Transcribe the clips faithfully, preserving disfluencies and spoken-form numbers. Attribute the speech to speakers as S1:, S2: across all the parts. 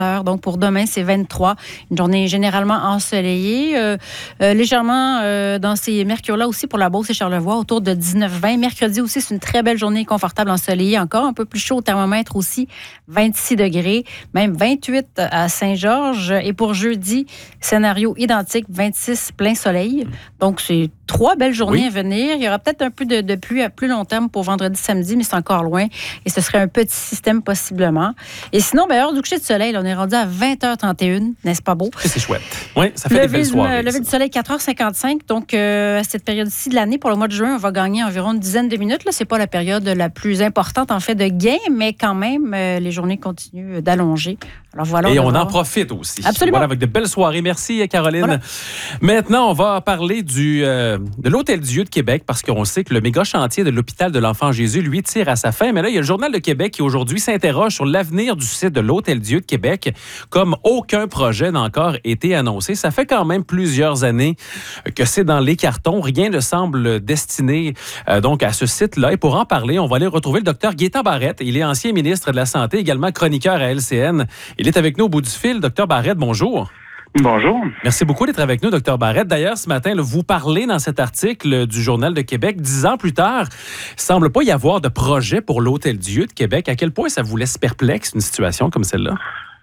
S1: Donc, pour demain, c'est vingt-trois. Une journée généralement ensoleillée. Euh, euh, légèrement euh, dans ces mercures-là aussi pour la Beauce et Charlevoix, autour de dix-neuf vingt. Mercredi aussi, c'est une très belle journée confortable ensoleillée. Encore un peu plus chaud au thermomètre aussi, vingt-six degrés, même vingt-huit à Saint-Georges. Et pour jeudi, scénario identique, vingt-six plein soleil. Donc, c'est trois belles journées oui. à venir. Il y aura peut-être un peu de, de pluie à plus long terme pour vendredi, samedi, mais c'est encore loin. Et ce serait un petit système possiblement. Et sinon, ben, heure du coucher de soleil, là, on est rendu à vingt heures trente et une, n'est-ce pas beau?
S2: C'est chouette. Oui, ça fait lever, des belles soirées.
S1: Lever du soleil, quatre heures cinquante-cinq. Donc, euh, à cette période-ci de l'année, pour le mois de juin, on va gagner environ une dizaine de minutes. Ce n'est pas la période la plus importante, en fait, de gain, mais quand même, euh, les journées continuent d'allonger. Alors, voilà.
S2: Et
S1: on,
S2: on
S1: en
S2: profite aussi.
S1: Absolument.
S2: Voilà, avec de belles soirées. Merci, Caroline. Voilà. Maintenant, on va parler du, euh, de l'Hôtel-Dieu de Québec, parce qu'on sait que le méga chantier de l'hôpital de l'Enfant Jésus, lui, tire à sa fin. Mais là, il y a le Journal de Québec qui, aujourd'hui, s'interroge sur l'avenir du site de l'Hôtel-Dieu de Québec, comme aucun projet n'a encore été annoncé. Ça fait quand même plusieurs années que c'est dans les cartons. Rien ne semble destiné euh, donc à ce site-là. Et pour en parler, on va aller retrouver le docteur Gaétan Barrette. Il est ancien ministre de la Santé, également chroniqueur à L C N. Il est avec nous au bout du fil. Docteur Barrette, bonjour.
S3: Bonjour.
S2: Merci beaucoup d'être avec nous, docteur Barrette. D'ailleurs, ce matin, là, vous parlez dans cet article du Journal de Québec, dix ans plus tard, il ne semble pas y avoir de projet pour l'Hôtel-Dieu de Québec. À quel point ça vous laisse perplexe, une situation comme celle-là?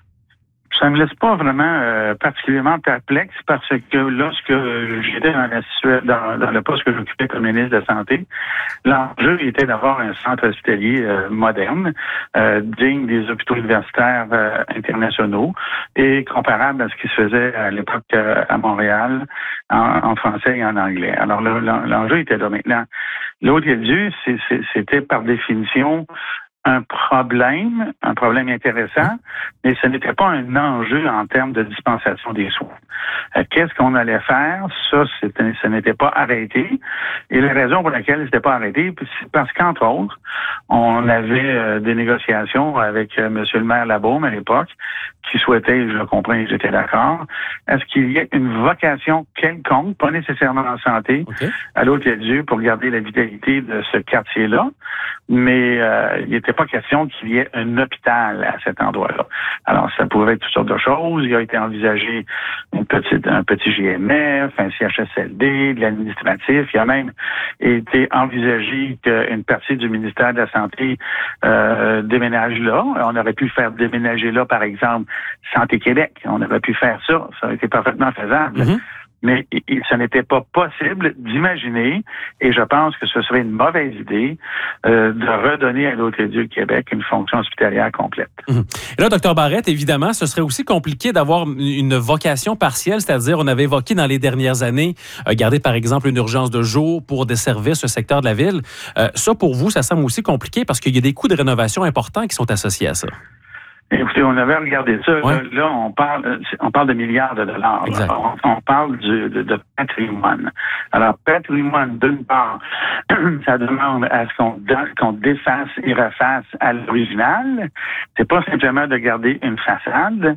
S3: Ça ne me laisse pas vraiment euh, particulièrement perplexe parce que lorsque j'étais dans, la, dans, dans le poste que j'occupais comme ministre de la Santé, l'enjeu était d'avoir un centre hospitalier euh, moderne, euh, digne des hôpitaux universitaires euh, internationaux et comparable à ce qui se faisait à l'époque euh, à Montréal en, en français et en anglais. Alors le, l'enjeu était là. Maintenant, l'Hôtel-Dieu, c'est, c'est, c'était par définition un problème, un problème intéressant, mais ce n'était pas un enjeu en termes de dispensation des soins. Euh, qu'est-ce qu'on allait faire? Ça, c'était, ce n'était pas arrêté. Et la raison pour laquelle ce n'était pas arrêté, c'est parce qu'entre autres, on avait euh, des négociations avec euh, M. le maire Labaume à l'époque, qui souhaitait, je le comprends et j'étais d'accord, est-ce qu'il y ait une vocation quelconque, pas nécessairement en santé, okay. à l'Hôtel-Dieu pour garder la vitalité de ce quartier-là, mais euh, il n'était pas question qu'il y ait un hôpital à cet endroit-là. Alors, ça pouvait être toutes sortes de choses. Il a été envisagé une petite, un petit G M F, un C H S L D, de l'administratif. Il a même été envisagé qu'une partie du ministère de la Santé euh, déménage là. On aurait pu faire déménager là, par exemple, Santé Québec. On aurait pu faire ça. Ça aurait été parfaitement faisable. Mm-hmm. Mais il, ce n'était pas possible d'imaginer, et je pense que ce serait une mauvaise idée, euh, de redonner à l'Hôtel-Dieu de Québec une fonction hospitalière complète.
S2: Mmh. Et là, docteur Barrette, évidemment, ce serait aussi compliqué d'avoir une vocation partielle, c'est-à-dire, on avait évoqué dans les dernières années, euh, garder par exemple une urgence de jour pour desservir ce secteur de la ville. Euh, ça, pour vous, ça semble aussi compliqué parce qu'il y a des coûts de rénovation importants qui sont associés à ça.
S3: Écoutez, on avait regardé ça.
S2: Ouais.
S3: Là, là, on parle, on parle de milliards de dollars. On, on parle du, de, de patrimoine. Alors, patrimoine, d'une part, ça demande à ce qu'on, qu'on défasse et refasse à l'original. C'est pas simplement de garder une façade.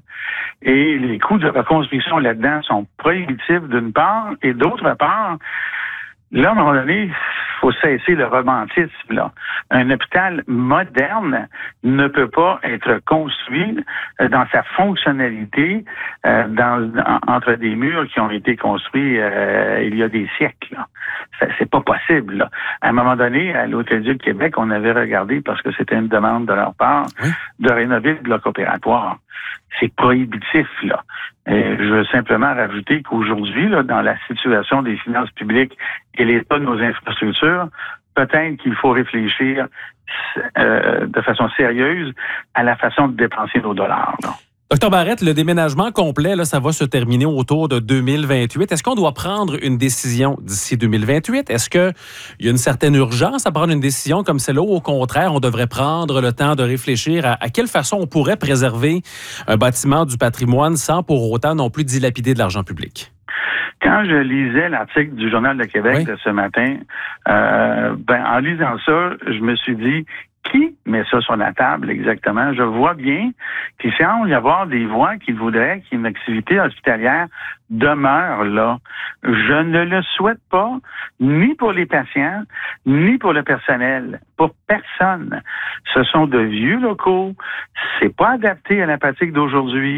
S3: Et les coûts de reconstruction là-dedans sont prohibitifs, d'une part, et d'autre part, là, à un moment donné, il faut cesser le romantisme, là. Un hôpital moderne ne peut pas être construit dans sa fonctionnalité euh, dans, en, entre des murs qui ont été construits euh, il y a des siècles, là. Ça, c'est pas possible, là. À un moment donné, à l'Hôtel-Dieu de Québec, on avait regardé, parce que c'était une demande de leur part, oui. de rénover le bloc opératoire. C'est prohibitif, là. Et je veux simplement rajouter qu'aujourd'hui, là, dans la situation des finances publiques et l'état de nos infrastructures, peut-être qu'il faut réfléchir euh, de façon sérieuse à la façon de dépenser nos dollars, là.
S2: Docteur Barrette, le déménagement complet, là, ça va se terminer autour de deux mille vingt-huit. Est-ce qu'on doit prendre une décision d'ici deux mille vingt-huit? Est-ce qu'il y a une certaine urgence à prendre une décision comme celle-là ou au contraire, on devrait prendre le temps de réfléchir à, à quelle façon on pourrait préserver un bâtiment du patrimoine sans pour autant non plus dilapider de l'argent public?
S3: Quand je lisais l'article du Journal de Québec oui. de ce matin, euh, ben, en lisant ça, je me suis dit, qui met ça sur la table exactement? Je vois bien qu'il semble y avoir des voix qui voudraient qu'une activité hospitalière demeure là. Je ne le souhaite pas, ni pour les patients, ni pour le personnel, pour personne. Ce sont de vieux locaux, c'est pas adapté à la pratique d'aujourd'hui.